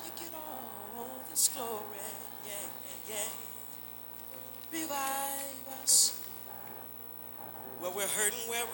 You get all this glory. Yeah, yeah, yeah. Revive us where we're hurting, where